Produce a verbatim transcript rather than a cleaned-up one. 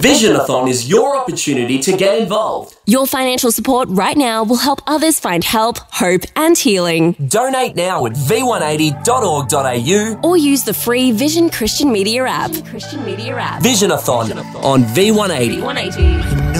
Visionathon is your opportunity to get involved. Your financial support right now will help others find help, hope and healing. Donate now at v one eighty dot org dot a u or use the free Vision Christian Media app. Christian Media app. Visionathon on V one eighty. V one eighty.